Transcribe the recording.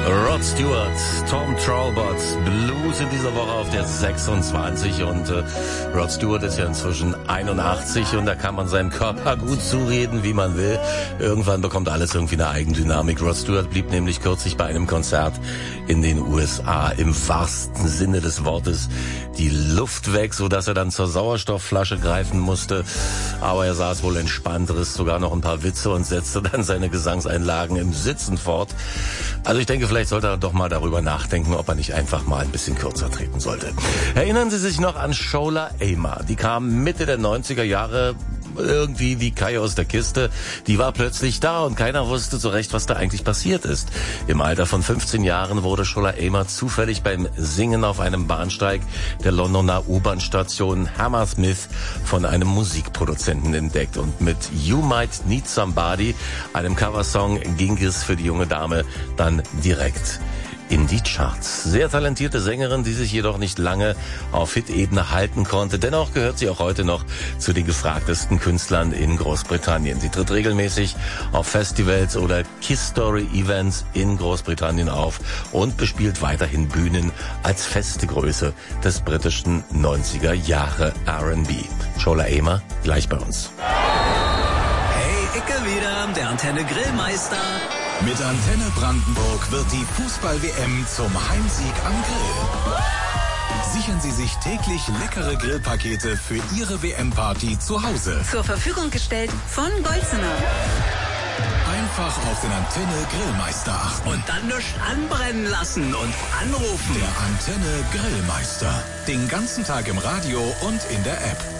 Rod Stewart, Tom Talbot, Blues in dieser Woche auf der 26 und Rod Stewart ist ja inzwischen 81 und da kann man seinem Körper gut zureden, wie man will. Irgendwann bekommt alles irgendwie eine Eigendynamik. Rod Stewart blieb nämlich kürzlich bei einem Konzert in den USA im wahrsten Sinne des Wortes die Luft weg, sodass er dann zur Sauerstoffflasche greifen musste. Aber er saß wohl entspannt, riss sogar noch ein paar Witze und setzte dann seine Gesangseinlagen im Sitzen fort. Also ich denke, vielleicht sollte er doch mal darüber nachdenken, ob er nicht einfach mal ein bisschen kürzer treten sollte. Erinnern Sie sich noch an Shola Ama? Die kam Mitte der 90er Jahre irgendwie wie Kai aus der Kiste. Die war plötzlich da und keiner wusste so recht, was da eigentlich passiert ist. Im Alter von 15 Jahren wurde Shola Ama zufällig beim Singen auf einem Bahnsteig der Londoner U-Bahn-Station Hammersmith von einem Musikproduzenten entdeckt. Und mit You Might Need Somebody, einem Coversong, ging es für die junge Dame dann direkt in die Charts. Sehr talentierte Sängerin, die sich jedoch nicht lange auf Hit-Ebene halten konnte. Dennoch gehört sie auch heute noch zu den gefragtesten Künstlern in Großbritannien. Sie tritt regelmäßig auf Festivals oder Kiss-Story-Events in Großbritannien auf und bespielt weiterhin Bühnen als feste Größe des britischen 90er Jahre R&B. Shola Ama gleich bei uns. Hey, Icke wieder, der Antenne Grillmeister. Mit Antenne Brandenburg wird die Fußball-WM zum Heimsieg am Grill. Sichern Sie sich täglich leckere Grillpakete für Ihre WM-Party zu Hause. Zur Verfügung gestellt von Bolzener. Einfach auf den Antenne Grillmeister achten. Und dann nichts anbrennen lassen und anrufen. Der Antenne Grillmeister. Den ganzen Tag im Radio und in der App.